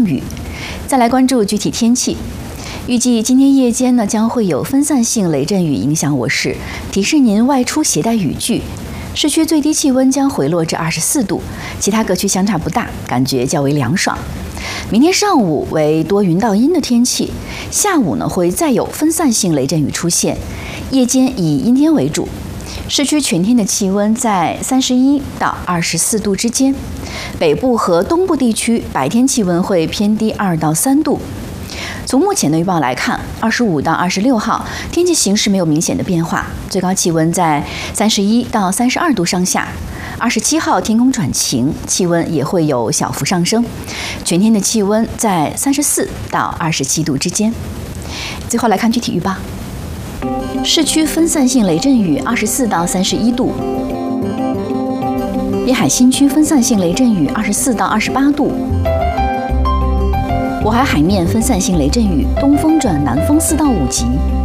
雨。再来关注具体天气。预计今天夜间呢将会有分散性雷阵雨影响我市，提示您外出携带雨具。市区最低气温将回落至24度，其他各区相差不大，感觉较为凉爽。明天上午为多云到阴的天气，下午呢会再有分散性雷阵雨出现，夜间以阴天为主。市区全天的气温在31到24度之间，北部和东部地区白天气温会偏低2到3度。从目前的预报来看，25到26号天气形势没有明显的变化，最高气温在31到32度上下。27号天空转晴，气温也会有小幅上升，全天的气温在34到27度之间。最后来看具体预报。市区分散性雷阵雨24到31度，沿海新区分散性雷阵雨24到28度，渤海海面分散性雷阵雨，东风转南风4到5级。